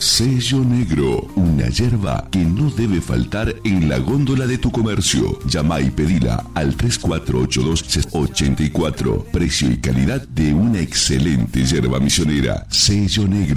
Sello Negro, una yerba que no debe faltar en la góndola de tu comercio. Llama y pedila al 3482-84. Precio y calidad de una excelente yerba misionera. Sello Negro.